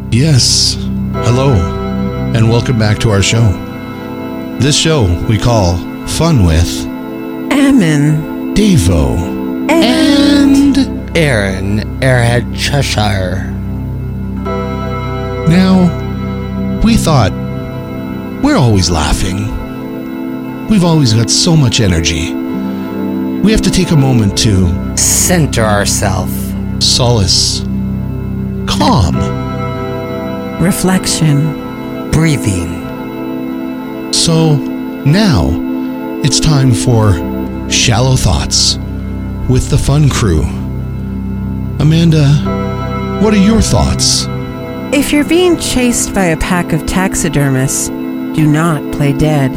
Yes, hello, and welcome back to our show. This show we call Fun with Ammon, Davo, and Aaron, Airhead Cheshire. Now, we thought, we're always laughing. We've always got so much energy. We have to take a moment to Center ourselves. solace, calm. reflection. Breathing. So now it's time for Shallow Thoughts with the Fun Crew. Amanda, what are your thoughts? If you're being chased by a pack of taxidermists, do not play dead.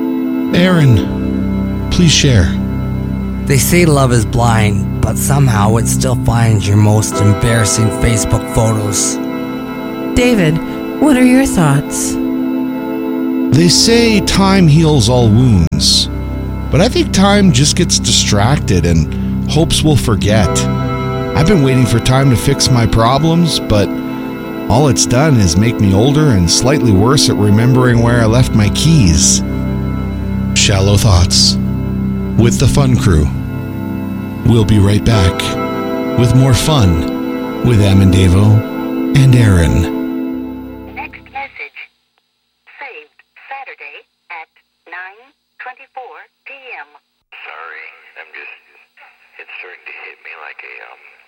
Aaron, please share. They say love is blind, but somehow it still finds your most embarrassing Facebook photos. David, what are your thoughts? They say time heals all wounds, but I think time just gets distracted and hopes we'll forget. I've been waiting for time to fix my problems, but all it's done is make me older and slightly worse at remembering where I left my keys. Shallow Thoughts with the Fun Crew. We'll be right back with more fun with Ammon, Davo, and Aaron. Next message. Saved Saturday at 9:24 p.m. Sorry, it's starting to hit me like a